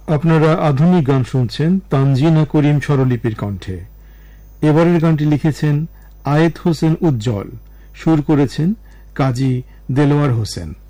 আপনারা আধুনিক গান শুনছেন তানজিনা করিম স্বরলিপির কণ্ঠে। এবারের গানটি লিখেছেন আয়েত হোসেন উজ্জ্বল, সুর করেছেন কাজী দেলোয়ার হোসেন।